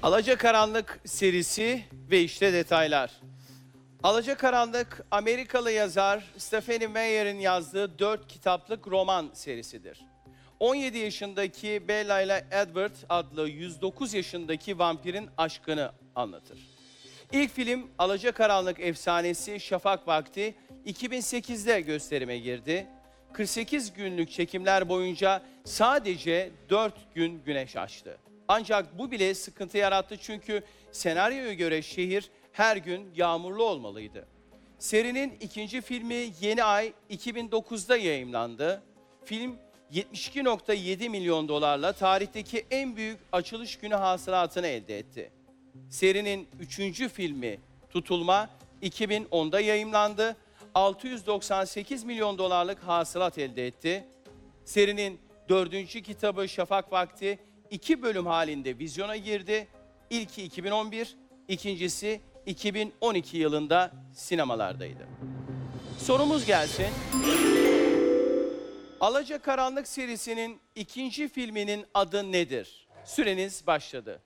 Alacakaranlık serisi ve işte detaylar. Alacakaranlık, Amerikalı yazar Stephenie Meyer'in yazdığı 4 kitaplık roman serisidir. 17 yaşındaki Bella ile Edward adlı 109 yaşındaki vampirin aşkını anlatır. İlk film Alacakaranlık efsanesi Şafak Vakti 2008'de gösterime girdi. 48 günlük çekimler boyunca sadece 4 gün güneş açtı. Ancak bu bile sıkıntı yarattı çünkü senaryoya göre şehir her gün yağmurlu olmalıydı. Serinin ikinci filmi Yeni Ay 2009'da yayımlandı. Film 72,7 milyon dolarla tarihteki en büyük açılış günü hasılatını elde etti. Serinin üçüncü filmi Tutulma 2010'da yayımlandı. 698 milyon dolarlık hasılat elde etti. Serinin dördüncü kitabı Şafak Vakti 2 bölüm halinde vizyona girdi. İlki 2011, ikincisi 2012 yılında sinemalardaydı. Sorumuz gelsin. Alacakaranlık serisinin ikinci filminin adı nedir? Süreniz başladı.